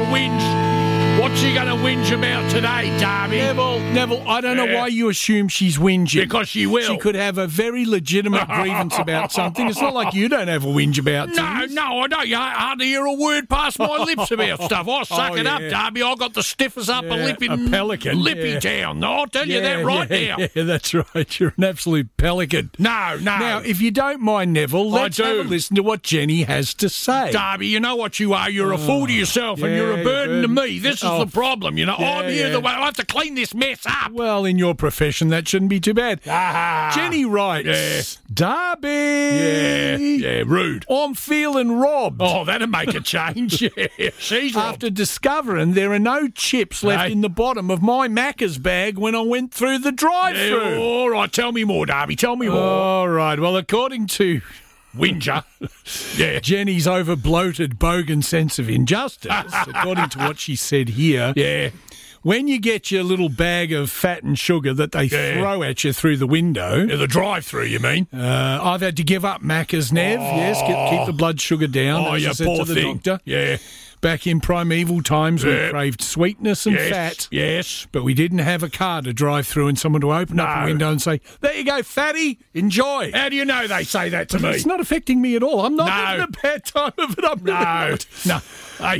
whinge. What's she going to whinge about today, Darby? Neville, I don't know why you assume she's whinging. Because she will. She could have a very legitimate grievance about something. It's not like you don't have a whinge about things. No, I don't. You hardly hear a word past my lips about stuff. I suck it up, Darby. I got the stiffest upper lip in a pelican. Lippy Town. I'll tell you that right now. Yeah, that's right. You're an absolute pelican. No. Now, if you don't mind, Neville, let's have a listen to what Jenny has to say. Darby, you know what you are? You're a fool to yourself and you're a burden to me. This is the problem, you know. I'm here the way. I have to clean this mess up. Well, in your profession, that shouldn't be too bad. Jenny writes, Darby. Yeah, rude. I'm feeling robbed. Oh, that'll make a change. Yeah, she's robbed. After discovering there are no chips left in the bottom of my Macca's bag when I went through the drive-through. Yeah, all right, tell me more, Darby. Tell me more. All right, well, according to Whinger. Jenny's over-bloated, bogan sense of injustice, according to what she said here. Yeah. When you get your little bag of fat and sugar that they throw at you through the window... Yeah, the drive-through, you mean? I've had to give up Macca's, Nev. Yes, keep the blood sugar down. Oh, you poor thing. Doctor. Yeah. Back in primeval times, we craved sweetness and fat. Yes. But we didn't have a car to drive through and someone to open up a window and say, there you go, fatty, enjoy. How do you know they say that to me? It's not affecting me at all. I'm not having a bad time of it. I'm really not. No. Hey,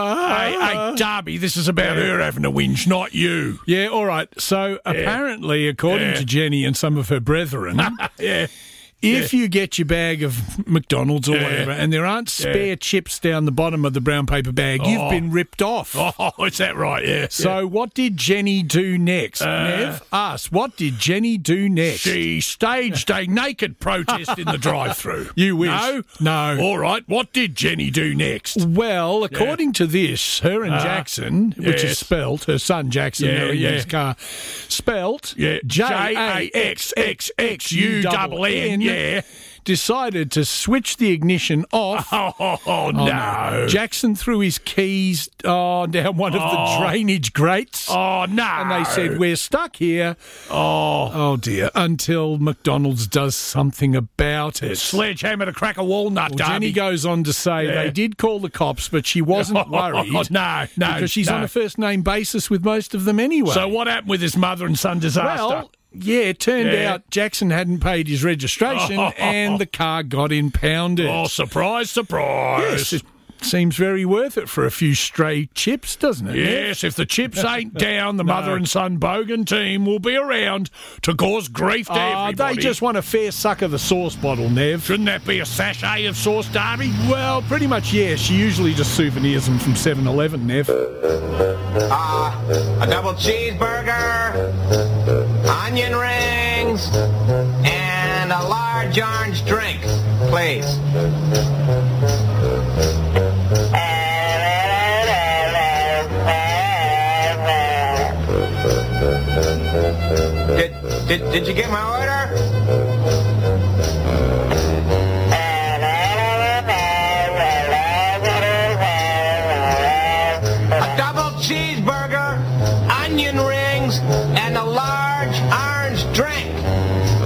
Darby, this is about her having a whinge, not you. Yeah, all right. So apparently, according to Jenny and some of her brethren... If you get your bag of McDonald's or whatever and there aren't spare chips down the bottom of the brown paper bag, you've been ripped off. Oh, is that right? Yeah. So what did Jenny do next? Nev, ask, what did Jenny do next? She staged a naked protest in the drive-through. You wish. No. All right, what did Jenny do next? Well, according to this, her and Jackson, which is spelt, her son Jackson, in his car, spelt JaxxxuNN. Decided to switch the ignition off. Oh, no. Jackson threw his keys down one of the drainage grates. Oh, no. And they said, we're stuck here. Oh, dear. Until McDonald's does something about it. Sledgehammer to crack a walnut, Darby. Jenny goes on to say they did call the cops, but she wasn't worried. No. Because she's on a first-name basis with most of them anyway. So what happened with this mother and son disaster? Well, it turned out Jackson hadn't paid his registration and the car got impounded. Oh, surprise, surprise. Yes, it seems very worth it for a few stray chips, doesn't it? Yes, if the chips ain't down, the mother and son Bogan team will be around to cause grief to everybody. They just want a fair suck of the sauce bottle, Nev. Shouldn't that be a sachet of sauce, Darby? Well, pretty much, yeah. She usually just souvenirs them from 7-Eleven, Nev. A double cheeseburger, onion rings, and a large orange drink, please. Did you get my order?